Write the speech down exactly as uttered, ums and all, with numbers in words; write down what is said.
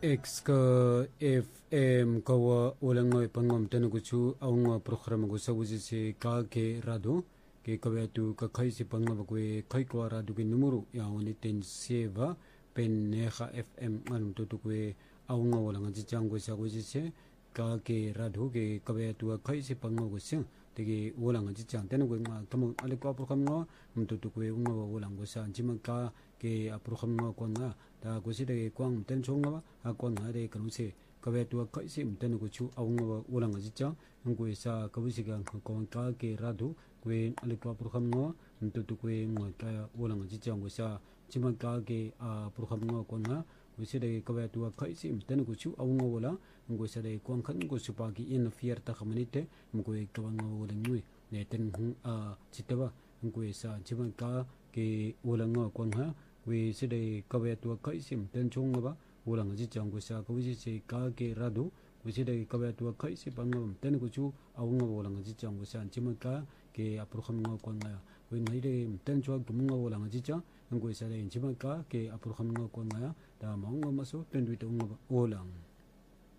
X ka F M kawa ulang ngoy pangom tanu kuchu aung program ko sa wuji se ka ke rado ke kawe tu ka khai se pangma ko khai ko rado ke numero ya oni ten seva pen neha F M an tu tu ko aung ulang ji chang ko sa wuji se ka ke rado ke kawe tu khai se pangma ko sing 되게 오랑은 진짜 되는 거 뭐 알고 앞으로 가면 뭐 또 그에 응어 오랑 거사 지금 가게 앞으로 가면 뭐 건가 다 고시대 광 되는 종가 아 건가 돼 그런세 그에 또 거시 되는 거주 아웅어 오랑 진짜 응고에서 그부시가 건가게라도 그에 알고 앞으로 가면 뭐또 그에 뭐가 오랑 진짜 거사 지금 가게 앞으로 가면 뭐 건가 고시대 그에 또 거시 되는 거주 아웅어 오라 ngôi quang khẩn của supagi interfere ta khamanite ngôi kawang ulang ngui ne ten hung a chitawa ngôi sa chiman ka ke ulang quang ha we sede kawe tu kai sim ten chung ba ulang ji chang ko sa ko ji se ka ke radu we sede kawe tu kai si pangam ten ko chu awang ulang ji chang ko sa chiman ka ke aprukham ngo quang ha we nai de ten chu gum ngo ulang ji chang ngôi sa de chiman ka ke aprukham ngo quang ha da mong ma so ten du tu ulang